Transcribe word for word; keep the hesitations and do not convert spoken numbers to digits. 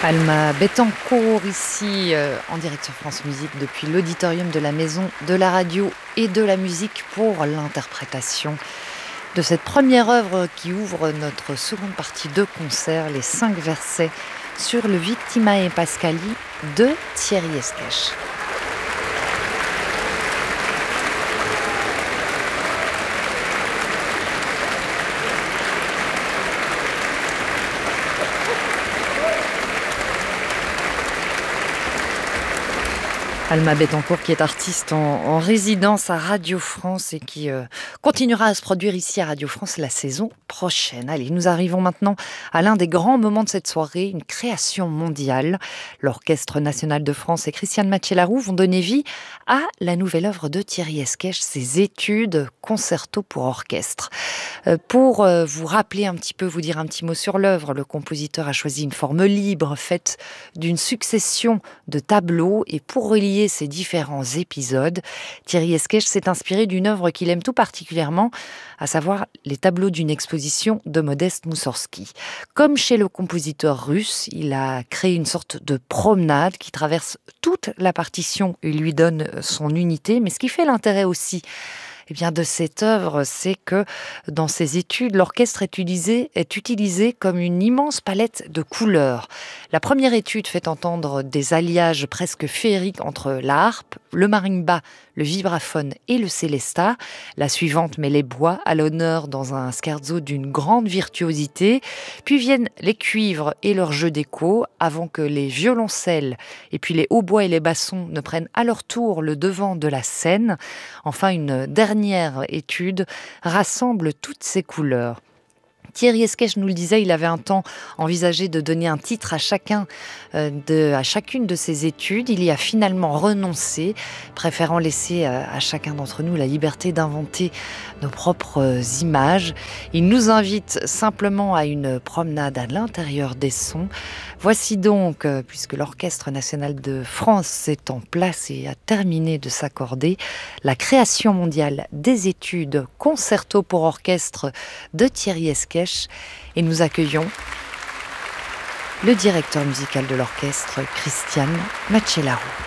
Alma Bettencourt ici euh, en direct sur France Musique depuis l'auditorium de la Maison de la Radio et de la Musique pour l'interprétation de cette première œuvre qui ouvre notre seconde partie de concert, les cinq versets sur le Victimae Pascali de Thierry Esquèche. Alma Bettencourt qui est artiste en, en résidence à Radio France et qui euh, continuera à se produire ici à Radio France la saison prochaine. Allez, nous arrivons maintenant à l'un des grands moments de cette soirée, une création mondiale. L'Orchestre National de France et Christiane Mathieu-Laroux vont donner vie à la nouvelle œuvre de Thierry Esquèche, ses études concerto pour orchestre. Euh, pour euh, vous rappeler un petit peu, vous dire un petit mot sur l'œuvre, le compositeur a choisi une forme libre faite d'une succession de tableaux et pour relier ces différents épisodes, Thierry Esquèche s'est inspiré d'une œuvre qu'il aime tout particulièrement, à savoir les tableaux d'une exposition de Modeste Moussorgsky. Comme chez le compositeur russe, il a créé une sorte de promenade qui traverse toute la partition et lui donne son unité, mais ce qui fait l'intérêt aussi Eh bien, de cette œuvre, c'est que dans ses études, l'orchestre est utilisé, est utilisé comme une immense palette de couleurs. La première étude fait entendre des alliages presque féeriques entre la harpe, le marimba, le vibraphone et le célesta. La suivante met les bois à l'honneur dans un scherzo d'une grande virtuosité. Puis viennent les cuivres et leur jeu d'écho avant que les violoncelles et puis les hautbois et les bassons ne prennent à leur tour le devant de la scène. Enfin, une dernière dernière étude rassemble toutes ces couleurs. Thierry Esquèche nous le disait, il avait un temps envisagé de donner un titre à, chacun, euh, de, à chacune de ses études. Il y a finalement renoncé, préférant laisser euh, à chacun d'entre nous la liberté d'inventer nos propres euh, images. Il nous invite simplement à une promenade à l'intérieur des sons. Voici donc, euh, puisque l'Orchestre National de France est en place et a terminé de s'accorder, la création mondiale des études concerto pour orchestre de Thierry Esquèche. Et nous accueillons le directeur musical de l'orchestre, Christiane Mathieu-Laroux.